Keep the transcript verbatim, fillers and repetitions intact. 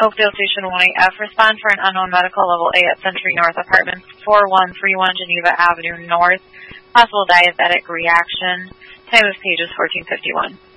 Oakdale Station one A F, respond for an unknown medical level A at Century North Apartments, four one three one Geneva Avenue North. Possible diabetic reaction. Time of page is fourteen fifty-one.